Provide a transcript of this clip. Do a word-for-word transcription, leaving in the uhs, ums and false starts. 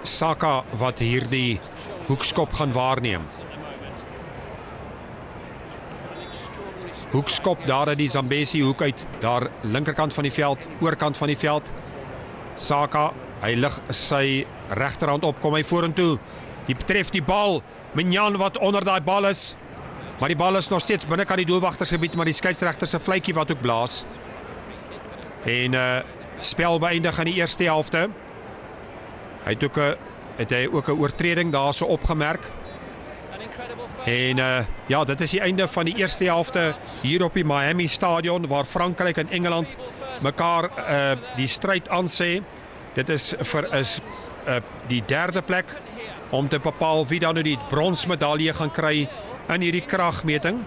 Saka wat hierdie hoekskop gaan waarneem. Hoekskop daar uit die Zambesi hoek uit, daar linkerkant van die veld, oorkant van die veld. Saka, hy lig sy regterhand op, kom hy vorentoe. Die betref die bal, Minjan wat onder daai bal is, maar die bal is nog steeds binnekant die doelwagtersgebied, maar die skeieregter se fluitjie wat ook blaas. En uh, spel beëindig in die eerste helfte. Hy het ook 'n het hy ook 'n oortreding daarso opgemerk. En uh, ja, dit is die einde van die eerste helfte hier op die Miami Stadion, waar Frankryk en Engeland mekaar uh, die stryd aansê. Dit is vir is uh, die derde plek om te bepaal wie dan nou die bronsmedalje gaan kry in hierdie kragmeting.